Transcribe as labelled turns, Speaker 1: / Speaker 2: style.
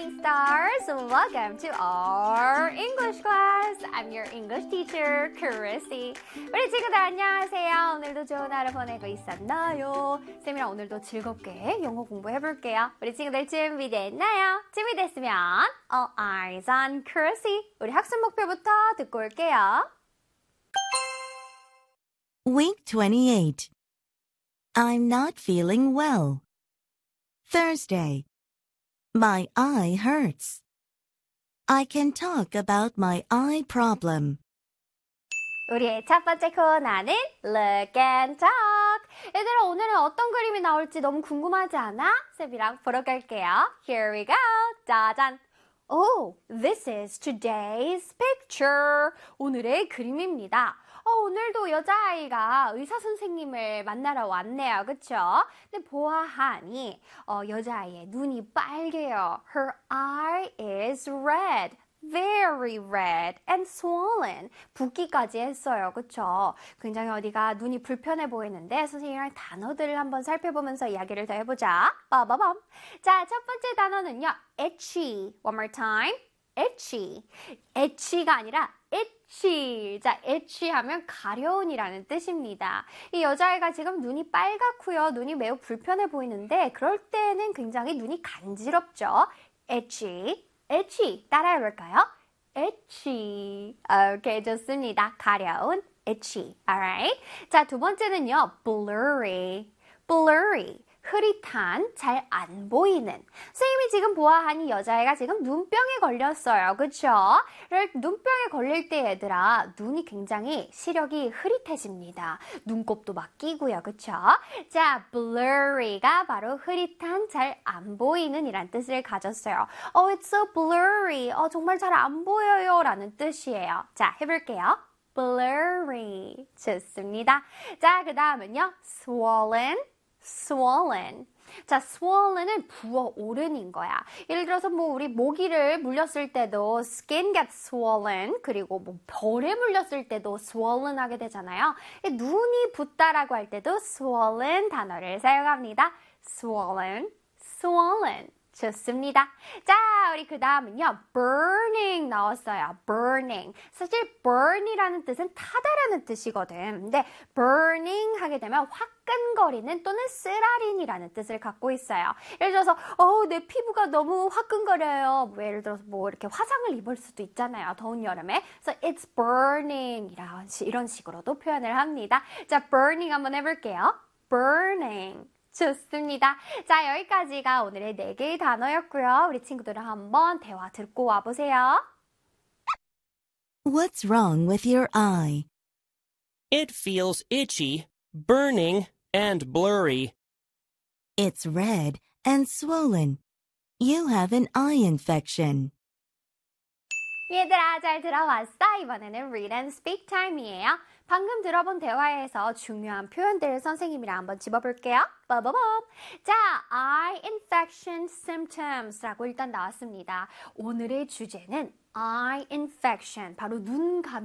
Speaker 1: morning, stars. Welcome to our English class. I'm your English teacher, Chrissy. 우리 친구들 안녕하세요. 오늘도 좋은 하루 보내고 있었나요? 쌤이랑 오늘도 즐겁게 영어 공부해볼게요. 우리 친구들 준비됐나요? 준비됐으면 all eyes on Chrissy. 우리 학습 목표부터 듣고 올게요.
Speaker 2: Week 28. I'm not feeling well. Thursday. My eye hurts. I can talk about my eye problem.
Speaker 1: 우리의 첫 번째 코너는 Look and Talk. 얘들아, 오늘은 어떤 그림이 나올지 너무 궁금하지 않아? 쌤이랑 보러 갈게요. Here we go. 짜잔. Oh, this is today's picture. 오늘의 그림입니다. 오늘도 여자아이가 의사 선생님을 만나러 왔네요. 그쵸? 근데 보아하니 여자아이의 눈이 빨개요. Her eye is red. Very red and swollen. 붓기까지 했어요. 그쵸? 굉장히 어디가 눈이 불편해 보이는데 선생님이랑 단어들을 한번 살펴보면서 이야기를 더 해보자. 빠바밤. 자, 첫 번째 단어는요. itchy. One more time. itchy. itchy가 아니라 itchy. 자, itchy 하면 가려운이라는 뜻입니다. 이 여자아이가 지금 눈이 빨갛고요. 눈이 매우 불편해 보이는데 그럴 때는 굉장히 눈이 간지럽죠. itchy. itchy. 따라해볼까요? itchy. 오케이, 좋습니다. 가려운, itchy. Alright. 자, 두 번째는요. blurry. blurry. 흐릿한, 잘 안 보이는. 선생님이 지금 보아하니 여자애가 지금 눈병에 걸렸어요. 그쵸? 눈병에 걸릴 때 얘들아, 눈이 굉장히 시력이 흐릿해집니다. 눈곱도 막 끼고요. 그쵸? 자, blurry가 바로 흐릿한, 잘 안 보이는 이란 뜻을 가졌어요. It's so blurry. 정말 잘 안 보여요. 라는 뜻이에요. 자, 해볼게요. blurry. 좋습니다. 자, 그 다음은요. swollen. swollen. 자, swollen은 부어오른인 거야. 예를 들어서 우리 모기를 물렸을 때도 skin gets swollen, 그리고 벌에 물렸을 때도 swollen 하게 되잖아요. 눈이 붓다라고 할 때도 swollen 단어를 사용합니다. swollen, swollen. 좋습니다. 자, 우리 그 다음은요. burning 나왔어요. burning. 사실 burn이라는 뜻은 타다라는 뜻이거든. 근데 burning 하게 되면 화끈거리는 또는 쓰라린이라는 뜻을 갖고 있어요. 예를 들어서 내 피부가 너무 화끈거려요. 예를 들어서 이렇게 화상을 입을 수도 있잖아요. 더운 여름에. 그래서 it's burning 이런 식으로도 표현을 합니다. 자, burning 한번 해볼게요. burning. 좋습니다. 자, 여기까지가 오늘의 4개의 단어였고요. 우리 친구들은 한번 대화 듣고 와보세요.
Speaker 2: What's wrong with your eye?
Speaker 3: It feels itchy, burning, and blurry.
Speaker 2: It's red and swollen. You have an eye infection.
Speaker 1: 얘들아, 잘 들어왔어? 이번에는 Read and Speak Time이에요. 방금 들어본 대화에서 중요한 표현들을 선생님이랑 한번 짚어볼게요. 빠바밤. 자, eye infection symptoms라고 일단 나왔습니다. 오늘의 주제는 eye infection, 바로 눈감